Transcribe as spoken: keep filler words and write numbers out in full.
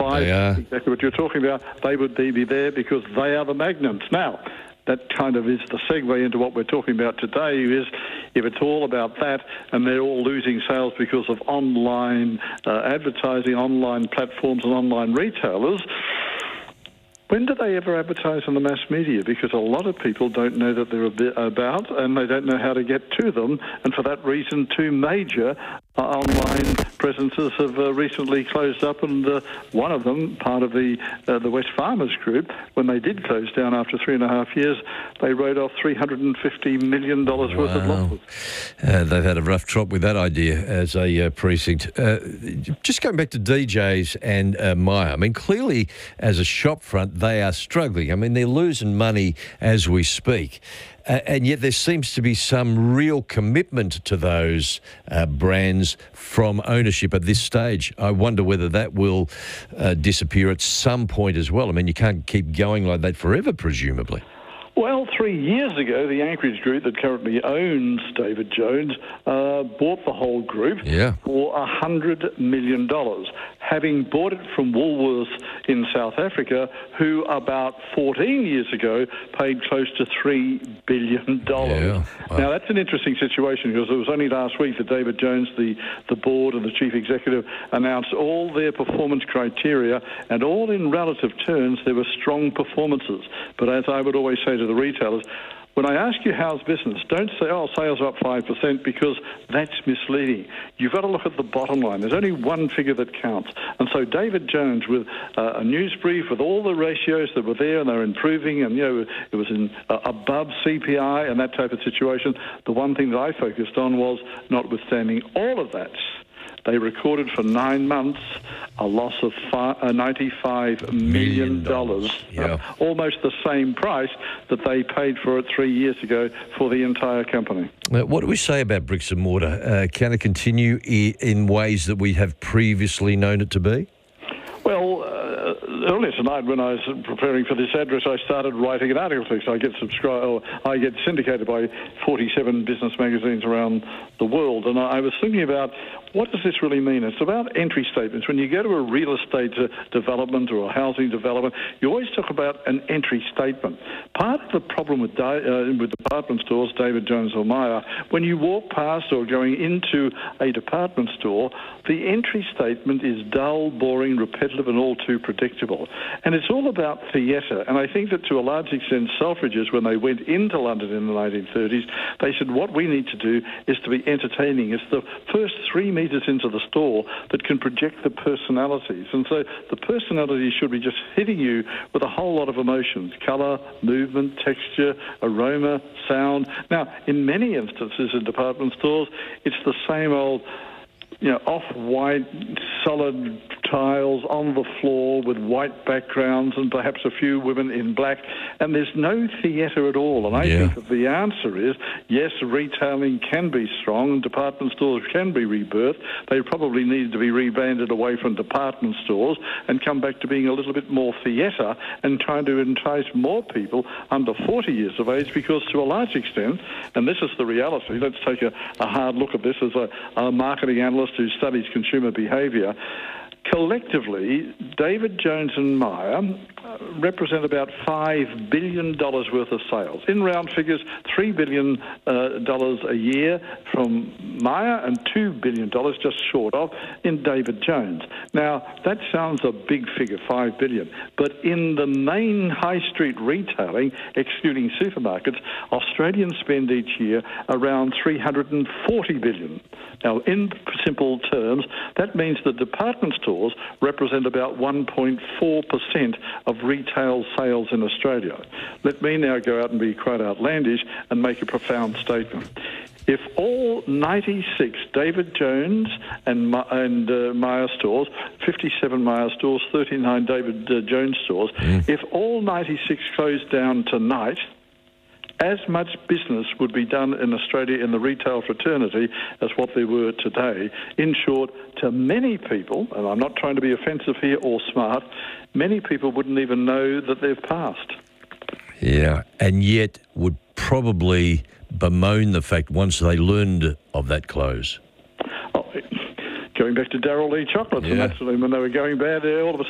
five, exactly what you're talking about, they would be there because they are the magnets. Now, that kind of is the segue into what we're talking about today, is if it's all about that and they're all losing sales because of online uh, advertising, online platforms and online retailers, when do they ever advertise in the mass media? Because a lot of people don't know that they're a bit about and they don't know how to get to them. And for that reason, two major uh, online presences have uh, recently closed up, and uh, one of them, part of the uh, the Wesfarmers Group, when they did close down after three and a half years, they wrote off three hundred fifty million dollars wow. worth of losses. Uh, they've had a rough trot with that idea as a uh, precinct. Uh, just going back to D Js and uh, Myer, I mean, clearly as a shop front, they are struggling. I mean, they're losing money as we speak. Uh, and yet there seems to be some real commitment to those uh, brands from ownership at this stage. I wonder whether that will uh, disappear at some point as well. I mean, you can't keep going like that forever, presumably. Well, three years ago, the Anchorage Group that currently owns David Jones uh, bought the whole group yeah. for one hundred million dollars, having bought it from Woolworths in South Africa, who about fourteen years ago paid close to three billion dollars. Yeah. Wow. Now, that's an interesting situation, because it was only last week that David Jones, the, the board and the chief executive, announced all their performance criteria, and all in relative terms, there were strong performances. But as I would always say to the retailers, when I ask you how's business, don't say, oh, sales are up five percent, because that's misleading. You've got to look at the bottom line. There's only one figure that counts. And so David Jones, with uh, a news brief, with all the ratios that were there and they're improving, and, you know, it was in uh, above C P I and that type of situation, the one thing that I focused on was, notwithstanding all of that, they recorded for nine months a loss of five, uh, ninety-five million dollars, yeah. uh, almost the same price that they paid for it three years ago for the entire company. Uh, what do we say about bricks and mortar? Uh, can it continue I- in ways that we have previously known it to be? Well, uh, earlier tonight when I was preparing for this address, I started writing an article piece. I get subscribed, or I get syndicated by forty-seven business magazines around the world, and I was thinking about, what does this really mean? It's about entry statements. When you go to a real estate uh, development or a housing development, you always talk about an entry statement. Part of the problem with, di- uh, with department stores, David Jones or Myer, when you walk past or going into a department store, the entry statement is dull, boring, repetitive, and all too predictable. And it's all about theatre. And I think that to a large extent, Selfridges, when they went into London in the nineteen thirties, they said, what we need to do is to be entertaining. It's the first three metres into the store that can project the personalities. And so the personalities should be just hitting you with a whole lot of emotions: colour, movement, texture, aroma, sound. Now, in many instances in department stores, it's the same old, you know, off-white, solid tiles on the floor with white backgrounds and perhaps a few women in black, and there's no theatre at all. And I yeah. think that the answer is, yes, retailing can be strong, department stores can be rebirthed. They probably need to be rebranded away from department stores and come back to being a little bit more theatre and trying to entice more people under forty years of age, because to a large extent, and this is the reality, let's take a, a hard look at this as a, a marketing analyst who studies consumer behaviour. Collectively, David Jones and Myer represent about five billion dollars worth of sales. In round figures, three billion dollars uh, a year from Myer and two billion dollars, just short of, in David Jones. Now, that sounds a big figure, five billion dollars, but in the main high street retailing, excluding supermarkets, Australians spend each year around three hundred forty billion dollars. Now, in simple terms, that means that department stores represent about one point four percent of retail sales in Australia. Let me now go out and be quite outlandish and make a profound statement. If all ninety-six David Jones and, and uh, Myer stores, fifty-seven Myer stores, thirty-nine David uh, Jones stores, mm. if all ninety-six closed down tonight, as much business would be done in Australia in the retail fraternity as what there were today. In short, to many people, and I'm not trying to be offensive here or smart, many people wouldn't even know that they've passed. Yeah, and yet would probably bemoan the fact once they learned of that close. Oh, going back to Darryl Lee chocolates, yeah. and that's when they were going bad, all of a sudden